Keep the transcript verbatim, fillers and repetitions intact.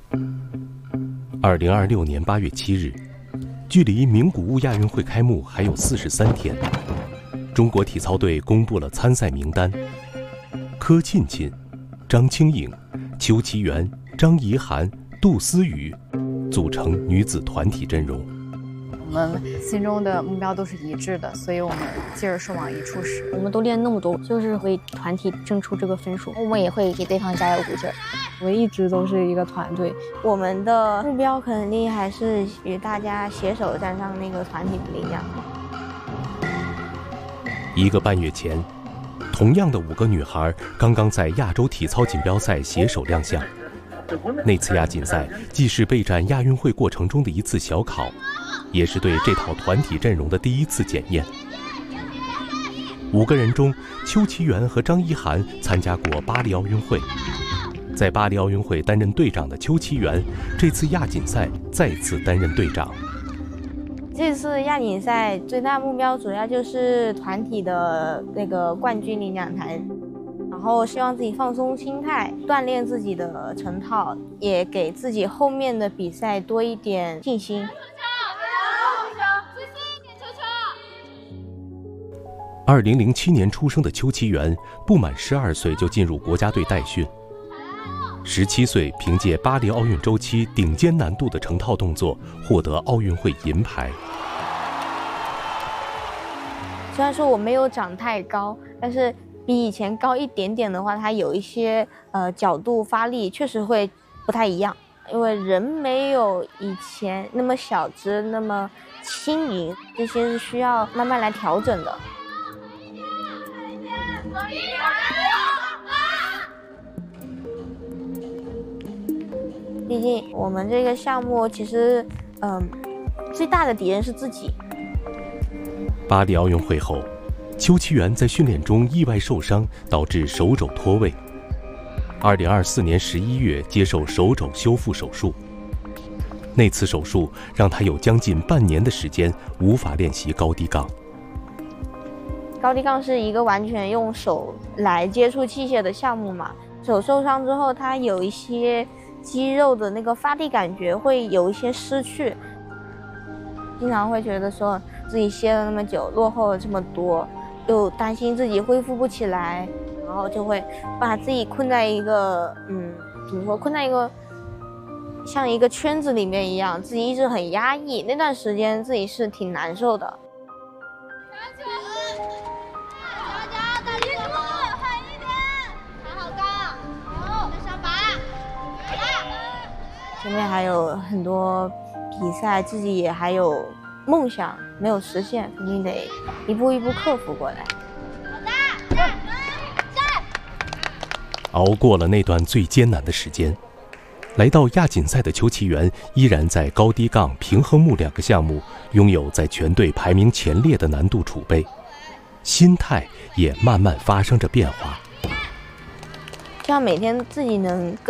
二零二六年八月七日，距离名古屋亚运会开幕还有四十三天，中国体操队公布了参赛名单：柯沁沁、张清颖、邱其媛、张怡涵、杜思雨，组成女子团体阵容。 我们心中的目标都是一致的，所以我们劲儿是往一处使。 我们都练那么多，就是为团体争出这个分数。我们也会给对方加油鼓劲儿。 我们一直都是一个团队， 我们的目标肯定还是与大家携手站上那个团体的力量。 一个半月前，同样的五个女孩刚刚在亚洲体操锦标赛携手亮相。那次亚锦赛既是备战亚运会过程中的一次小考，也是对这套团体阵容的第一次检验。五个人中，邱其媛和张怡涵参加过巴黎奥运会，在巴黎奥运会担任队长的邱其媛，这次亚锦赛再次担任队长。 这次亚锦赛最大目标主要就是团体的那个冠军领奖台，然后希望自己放松心态，锻炼自己的成套，也给自己后面的比赛多一点信心。 二零零七年出生的邱其媛，不满十二岁就进入国家队代训。十七岁凭借巴黎奥运周期顶尖难度的成套动作，获得奥运会银牌。 虽然说我没有长太高，但是比以前高一点点的话，它有一些呃角度发力确实会不太一样，因为人没有以前那么小只，那么轻盈，这些是需要慢慢来调整的。毕竟我们这个项目其实，嗯、呃，最大的敌人是自己。 巴黎奥运会后，邱其媛在训练中意外受伤，导致手肘脱位。二零二四年十一月接受手肘修复手术。那次手术让她有将近半年的时间无法练习高低杠。 高低杠是一个完全用手来接触器械的项目嘛，手受伤之后，它有一些肌肉的那个发力感觉会有一些失去，经常会觉得说自己歇了那么久，落后了这么多，又担心自己恢复不起来，然后就会把自己困在一个嗯，怎么说，困在一个像一个圈子里面一样，自己一直很压抑，那段时间自己是挺难受的。前面还有很多比赛，自己也还有梦想没有实现，肯定得一步一步克服过来。 熬过了那段最艰难的时间，来到亚锦赛的邱其媛依然在高低杠、平衡木两个项目拥有在全队排名前列的难度储备，心态也慢慢发生着变化。 希望每天自己能更